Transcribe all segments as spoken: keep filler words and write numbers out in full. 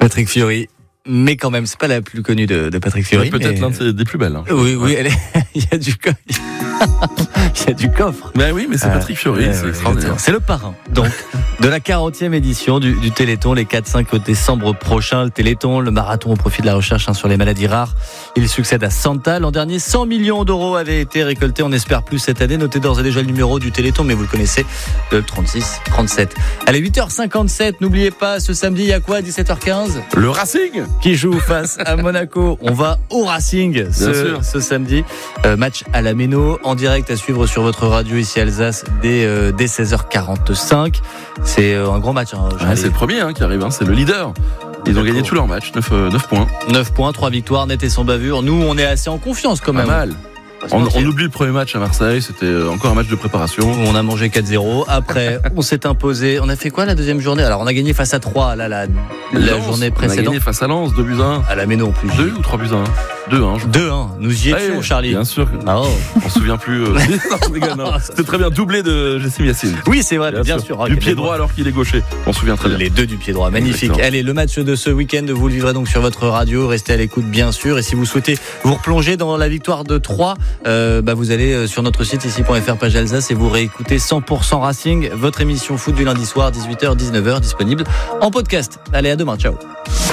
Patrick Fiori. Mais quand même, c'est pas la plus connue de, de Patrick Fiori. Ouais, peut-être mais... l'un de ses, des plus belles. Hein. Oui, oui, elle est... il y a du coffre. Il y a du coffre. Ben oui, mais c'est Patrick Fiori, euh, c'est ouais, extraordinaire. C'est le parrain, donc, de la quarantième édition du, du Téléthon, les quatre cinq décembre prochain. Le Téléthon, le marathon au profit de la recherche hein, sur les maladies rares. Il succède à Santa. L'an dernier, cent millions d'euros avaient été récoltés. On espère plus cette année. Notez d'ores et déjà le numéro du Téléthon, mais vous le connaissez, le trente-six trente-sept. Allez, huit heures cinquante-sept. N'oubliez pas, ce samedi, il y a quoi, dix-sept heures quinze? Le Racing qui joue face à Monaco. On va au Racing ce, ce samedi. Euh, match à la Méno, en direct à suivre sur votre radio ici à Alsace dès, euh, dès seize heures quarante-cinq. C'est euh, un grand match. Hein, ah, c'est le premier hein, qui arrive, hein, c'est le leader. Ils ont gagné tous leurs matchs, neuf, euh, neuf points. neuf points, trois victoires, nettes et sans bavure. Nous, on est assez en confiance quand même. Pas mal. On, on oublie le premier match à Marseille, c'était encore un match de préparation. On a mangé quatre zéro. Après, on s'est imposé. On a fait quoi la deuxième journée? Alors, on a gagné face à trois, là, la, la Lens, journée précédente. On a gagné face à Lens, deux buts à un. À la Méno en plus. deux ou trois buts à un. deux un. deux un. Nous y étions, Allez, Charlie. Bien sûr. Oh. On se souvient plus. Euh... non, non. C'était très bien, doublé de Jessim Yassine. Oui, c'est vrai, bien, bien sûr. sûr. sûr. Du pied droit alors qu'il est gaucher. On se souvient très bien. Les deux du pied droit, magnifique. Exactement. Allez, le match de ce week-end, vous le vivrez donc sur votre radio. Restez à l'écoute, bien sûr. Et si vous souhaitez vous replonger dans la victoire de Troyes, euh, bah, vous allez sur notre site ici point f r page Alsace et vous réécoutez cent pour cent Racing, votre émission foot du lundi soir, dix-huit heures dix-neuf heures, disponible en podcast. Allez, à demain, ciao.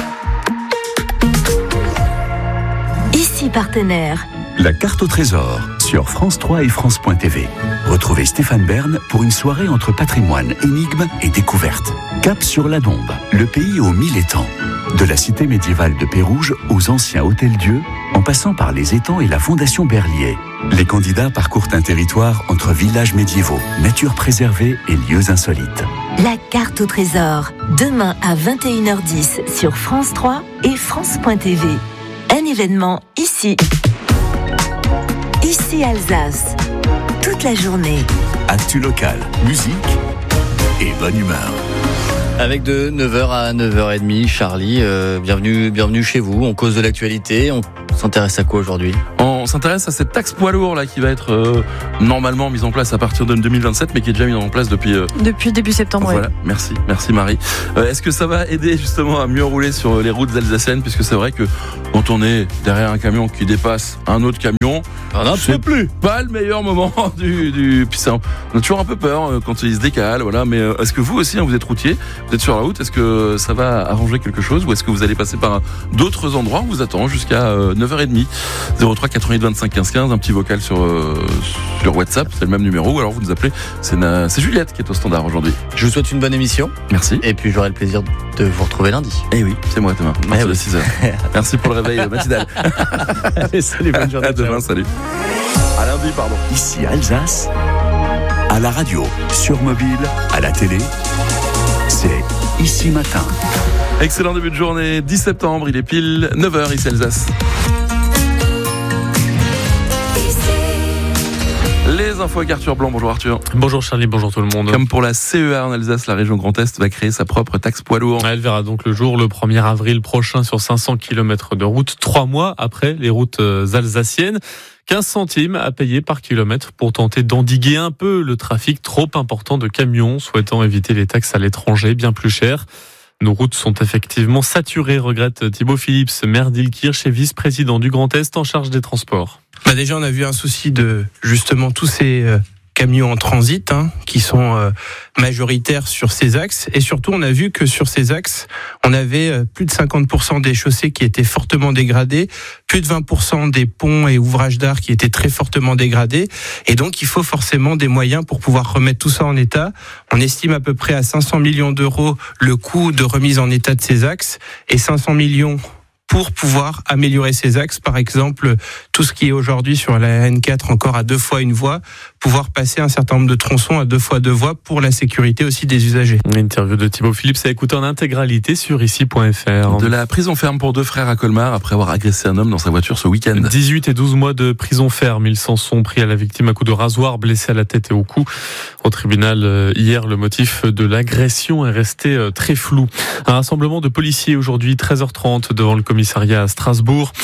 Ici partenaire. La carte au trésor sur France trois et France point T V. Retrouvez Stéphane Bern pour une soirée entre patrimoine, énigmes et découvertes. Cap sur la Dombe, le pays aux mille étangs. De la cité médiévale de Pérouge aux anciens hôtels-dieux, en passant par les étangs et la fondation Berlier. Les candidats parcourent un territoire entre villages médiévaux, nature préservée et lieux insolites. La carte au trésor, demain à vingt et une heures dix sur France trois et France point T V. Un événement ici. Ici Alsace. Toute la journée. Actu local, musique et bonne humeur. Avec de neuf heures à neuf heures trente, Charlie, euh, bienvenue, bienvenue chez vous. On cause de l'actualité. On s'intéresse à quoi aujourd'hui? On s'intéresse à cette taxe poids lourd là qui va être euh, normalement mise en place à partir de deux mille vingt-sept, mais qui est déjà mise en place depuis euh... depuis début septembre. Voilà, oui. merci, merci Marie. Euh, est-ce que ça va aider justement à mieux rouler sur les routes alsaciennes, puisque c'est vrai que quand on est derrière un camion qui dépasse un autre camion, on n'en peut plus. Pas le meilleur moment du. du... Puis ça, on a toujours un peu peur euh, quand il se décale, voilà. Mais euh, est-ce que vous aussi, hein, vous êtes routier, vous êtes sur la route, est-ce que ça va arranger quelque chose, ou est-ce que vous allez passer par d'autres endroits? On vous attend jusqu'à euh, neuf heures trente. zéro trois quatre-vingt-huit vingt-cinq quinze quinze, un petit vocal sur, euh, sur WhatsApp, c'est le même numéro, ou alors vous nous appelez. C'est, na... c'est Juliette qui est au standard aujourd'hui. Je vous souhaite une bonne émission. Merci. Et puis j'aurai le plaisir de vous retrouver lundi. Eh oui, c'est moi demain, à partir de oui. six heures. Merci pour le réveil matinal. Allez, salut, bonne journée. À demain, salut. À lundi, pardon. Ici Alsace, à la radio, sur mobile, à la télé, c'est Ici Matin. Excellent début de journée, dix septembre, il est pile neuf heures ici Alsace. Les infos avec Arthur Blanc. Bonjour Arthur. Bonjour Charlie, bonjour tout le monde. Comme pour la C E A en Alsace, la région Grand Est va créer sa propre taxe poids lourd. Elle verra donc le jour le premier avril prochain sur cinq cents kilomètres de route, trois mois après les routes alsaciennes. quinze centimes à payer par kilomètre pour tenter d'endiguer un peu le trafic trop important de camions souhaitant éviter les taxes à l'étranger bien plus chères. Nos routes sont effectivement saturées, regrette Thibaut Phillips, maire d'Ilkirch et vice-président du Grand Est en charge des transports. Bah déjà, on a vu un souci de justement tous ces euh, camions en transit hein, qui sont euh, majoritaires sur ces axes. Et surtout, on a vu que sur ces axes, on avait euh, plus de cinquante pour cent des chaussées qui étaient fortement dégradées, plus de vingt pour cent des ponts et ouvrages d'art qui étaient très fortement dégradés. Et donc, il faut forcément des moyens pour pouvoir remettre tout ça en état. On estime à peu près à cinq cents millions d'euros le coût de remise en état de ces axes et cinq cents millions pour pouvoir améliorer ces axes. Par exemple, tout ce qui est aujourd'hui sur la N quatre encore à deux fois une voie, pouvoir passer un certain nombre de tronçons à deux fois deux voies pour la sécurité aussi des usagers. Une interview de Thibaut Phillips à écouter en intégralité sur ici point f r. De la prison ferme pour deux frères à Colmar après avoir agressé un homme dans sa voiture ce week-end. dix-huit et douze mois de prison ferme. Ils s'en sont pris à la victime à coups de rasoir, blessé à la tête et au cou. Au tribunal, hier, le motif de l'agression est resté très flou. Un rassemblement de policiers aujourd'hui, treize heures trente, devant le commissariat à Strasbourg.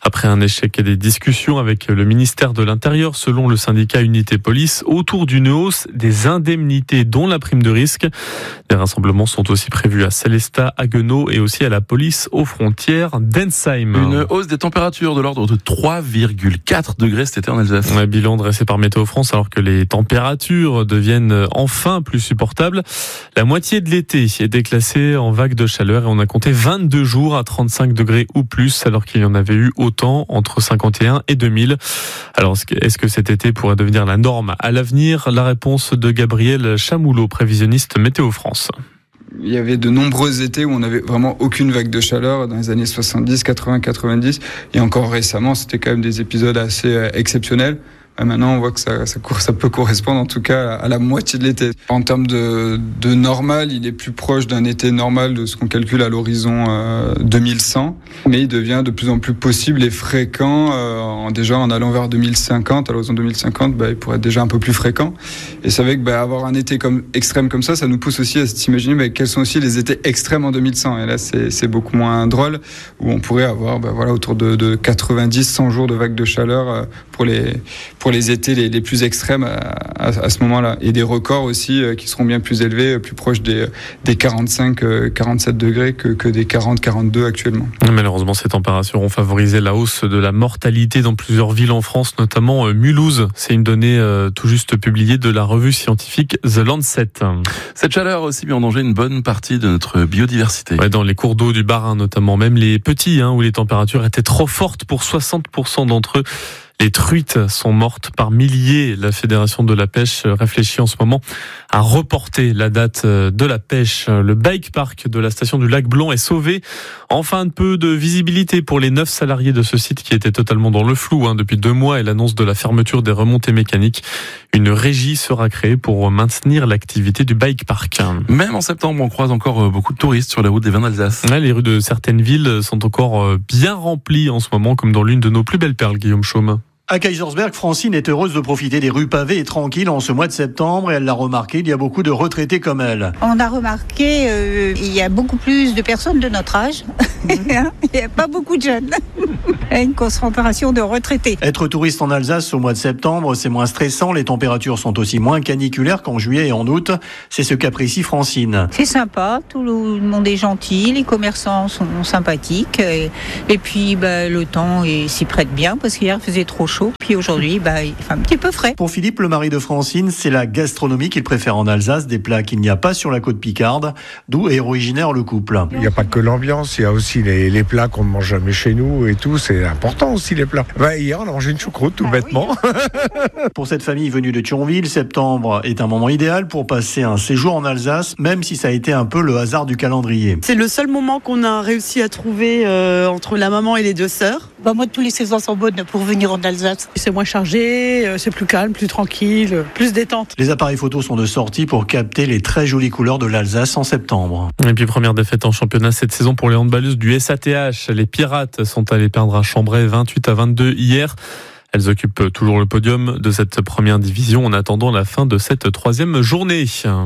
Après un échec des discussions avec le ministère de l'Intérieur, selon le syndicat Unité Police, autour d'une hausse des indemnités, dont la prime de risque. Des rassemblements sont aussi prévus à Célestat, à Haguenau et aussi à la police aux frontières d'Ensheim. Une hausse des températures de l'ordre de trois virgule quatre degrés cet été en Alsace. Un bilan dressé par Météo France alors que les températures deviennent enfin plus supportables. La moitié de l'été est déclassée en vague de chaleur et on a compté vingt-deux jours à trente-cinq degrés ou plus alors qu'il y en avait eu autant entre cinquante et un et deux mille. Alors est-ce que cet été pourrait devenir la norme à l'avenir? La réponse de Gabriel Chamoulot, prévisionniste Météo France. Il y avait de nombreux étés où on n'avait vraiment aucune vague de chaleur dans les années soixante-dix, quatre-vingts, quatre-vingt-dix. Et encore récemment, c'était quand même des épisodes assez exceptionnels. Maintenant, on voit que ça, ça, ça peut correspondre en tout cas à la moitié de l'été. En termes de, de normal, il est plus proche d'un été normal de ce qu'on calcule à l'horizon euh, deux mille cent. Mais il devient de plus en plus possible et fréquent. Euh, en, déjà, en allant vers deux mille cinquante, à l'horizon deux mille cinquante, bah, il pourrait être déjà un peu plus fréquent. Et c'est vrai que bah, avoir un été comme, extrême comme ça, ça nous pousse aussi à s'imaginer bah, quels sont aussi les étés extrêmes en deux mille cent. Et là, c'est, c'est beaucoup moins drôle, où on pourrait avoir bah, voilà, autour de, de quatre-vingt-dix, cent jours de vagues de chaleur euh, pour les... pour les étés les, les plus extrêmes à, à, à ce moment-là. Et des records aussi euh, qui seront bien plus élevés, plus proches des, des quarante-cinq, quarante-sept degrés que, que des quarante, quarante-deux actuellement. Malheureusement, ces températures ont favorisé la hausse de la mortalité dans plusieurs villes en France, notamment euh, Mulhouse. C'est une donnée euh, tout juste publiée de la revue scientifique The Lancet. Cette chaleur a aussi mis en danger une bonne partie de notre biodiversité. Ouais, dans les cours d'eau du Bas-Rhin notamment, même les petits, hein, où les températures étaient trop fortes pour soixante pour cent d'entre eux. Les truites sont mortes par milliers. La Fédération de la pêche réfléchit en ce moment à reporter la date de la pêche. Le bike park de la station du Lac Blanc est sauvé. Enfin, un peu de visibilité pour les neuf salariés de ce site qui étaient totalement dans le flou hein, depuis deux mois et l'annonce de la fermeture des remontées mécaniques. Une régie sera créée pour maintenir l'activité du bike park. Même en septembre, on croise encore beaucoup de touristes sur les routes des vins d'Alsace. Ouais, les rues de certaines villes sont encore bien remplies en ce moment, comme dans l'une de nos plus belles perles, Guillaume Chaume. À Kaisersberg, Francine est heureuse de profiter des rues pavées et tranquilles en ce mois de septembre et elle l'a remarqué, il y a beaucoup de retraités comme elle. On a remarqué euh, il y a beaucoup plus de personnes de notre âge. Il n'y a pas beaucoup de jeunes. Il y a une concentration de retraités. Être touriste en Alsace au mois de septembre, c'est moins stressant. Les températures sont aussi moins caniculaires qu'en juillet et en août. C'est ce qu'apprécie Francine. C'est sympa, tout le monde est gentil, les commerçants sont sympathiques. Et, et puis bah, le temps est, s'y prête bien parce qu'hier il faisait trop chaud. Puis aujourd'hui, bah, il fait un petit peu frais. Pour Philippe, le mari de Francine, c'est la gastronomie qu'il préfère en Alsace, des plats qu'il n'y a pas sur la côte picarde, d'où est originaire le couple. Il n'y a pas que l'ambiance, il y a aussi les, les plats qu'on ne mange jamais chez nous et tout, c'est important aussi les plats. Bah, hier, on a mangé une choucroute tout ah, bêtement. Oui. Pour cette famille venue de Thionville, septembre est un moment idéal pour passer un séjour en Alsace, même si ça a été un peu le hasard du calendrier. C'est le seul moment qu'on a réussi à trouver euh, entre la maman et les deux sœurs. Bah, moi, tous les saisons sont bonnes pour venir en Alsace. C'est moins chargé, c'est plus calme, plus tranquille, plus détente. Les appareils photos sont de sortie pour capter les très jolies couleurs de l'Alsace en septembre. Et puis première défaite en championnat cette saison pour les handballeuses du S A T H. Les Pirates sont allés perdre à Chambray vingt-huit à vingt-deux hier. Elles occupent toujours le podium de cette première division en attendant la fin de cette troisième journée.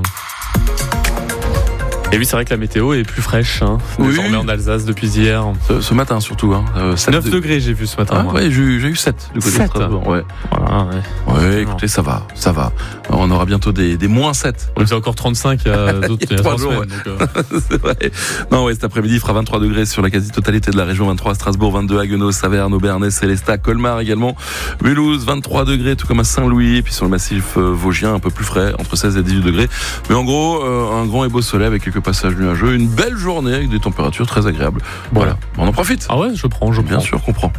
Et oui, c'est vrai que la météo est plus fraîche, hein, désormais oui. en Alsace depuis hier. Ce, ce matin surtout. Hein, euh, neuf degrés, j'ai vu ce matin. Ah, ouais, j'ai, j'ai eu sept du côté de Strasbourg. Ouais. Voilà, ouais. ouais, écoutez, ça va, ça va. Alors, on aura bientôt des, des moins sept. On était encore trente-cinq il y a, d'autres, il y a trois jours. Semaines, ouais. donc, euh... c'est vrai. Non, ouais, cet après-midi, il fera vingt-trois degrés sur la quasi-totalité de la région. vingt-trois à Strasbourg, vingt-deux à Haguenau, Saverne, Aubernais, Célestat, Colmar également. Mulhouse, vingt-trois degrés, tout comme à Saint-Louis. Et puis sur le massif vosgien, un peu plus frais, entre seize et dix-huit degrés. Mais en gros, euh, un grand et beau soleil avec quelques passages nuageux. Une belle journée avec des températures très agréables. Voilà, on en profite. Ah ouais, je prends, je Bien prends. sûr qu'on prend.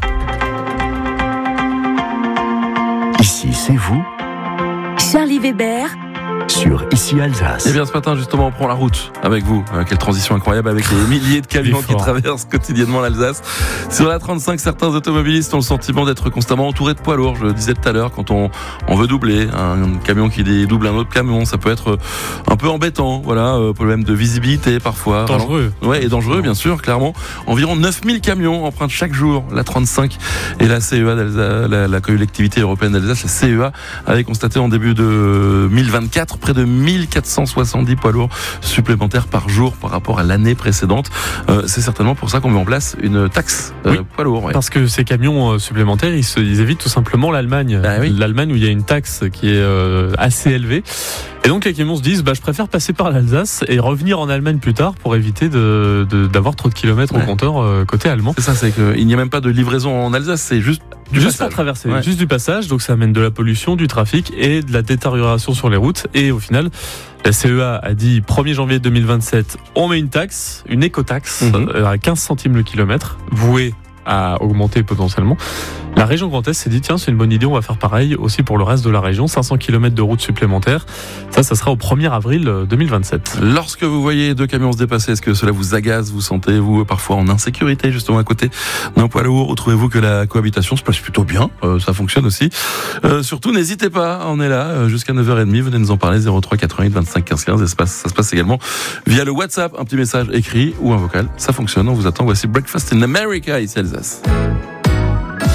Ici, c'est vous. Charlie Weber. Sur Ici Alsace. Et bien ce matin justement on prend la route avec vous. Euh, quelle transition incroyable avec les milliers de camions qui traversent quotidiennement l'Alsace. Sur la trente-cinq, certains automobilistes ont le sentiment d'être constamment entourés de poids lourds. Je le disais tout à l'heure, quand on, on veut doubler un camion qui double un autre camion, ça peut être un peu embêtant. Voilà, euh, problème de visibilité parfois. Dangereux. Alors, ouais, et dangereux bien sûr, clairement. Environ neuf mille camions empruntent chaque jour la trente-cinq et la C E A d'Alsace, la, la collectivité européenne d'Alsace, la C E A, avait constaté en début de deux mille vingt-quatre près de mille quatre cent soixante-dix poids lourds supplémentaires par jour par rapport à l'année précédente. Euh, c'est certainement pour ça qu'on met en place une taxe euh, oui, poids lourd. Ouais. Parce que ces camions supplémentaires, ils, se, ils évitent tout simplement l'Allemagne. Bah oui. L'Allemagne où il y a une taxe qui est euh, assez élevée. Et donc les camions se disent, bah, je préfère passer par l'Alsace et revenir en Allemagne plus tard pour éviter de, de, d'avoir trop de kilomètres ouais. au compteur euh, côté allemand. C'est ça, c'est qu'il n'y a même pas de livraison en Alsace, c'est juste du juste passage. pour traverser, ouais. juste du passage. Donc ça amène de la pollution, du trafic et de la détérioration sur les routes. Et au final, la C E A a dit premier janvier deux mille vingt-sept, on met une taxe, une écotaxe mm-hmm. à quinze centimes le kilomètre, vouée à augmenter potentiellement. La région Grand Est s'est dit, tiens, c'est une bonne idée, on va faire pareil aussi pour le reste de la région. cinq cents kilomètres de routes supplémentaires. Ça, ça sera au premier avril deux mille vingt-sept. Lorsque vous voyez deux camions se dépasser, est-ce que cela vous agace? Vous sentez-vous parfois en insécurité, justement, à côté d'un poids lourd? Ou trouvez-vous que la cohabitation se passe plutôt bien? euh, Ça fonctionne aussi. Euh, surtout, n'hésitez pas, on est là euh, jusqu'à neuf heures trente. Venez nous en parler, zéro trois quatre-vingt-huit vingt-cinq quinze quinze. Ça se passe, ça se passe également via le WhatsApp, un petit message écrit ou un vocal. Ça fonctionne, on vous attend. Voici Breakfast in America, ici Alsace.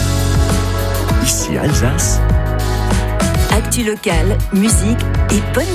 Ici Alsace. Actu locale, musique et bonne